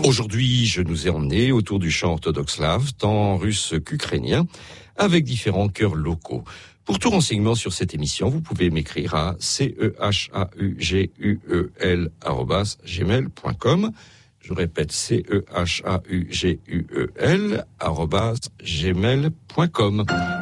Aujourd'hui, je nous ai emmenés autour du chant orthodoxe slave, tant russe qu'ukrainien, avec différents chœurs locaux. Pour tout renseignement sur cette émission, vous pouvez m'écrire à cehaUguel@gmail.com. Je répète, cehaUguel@gmail.com.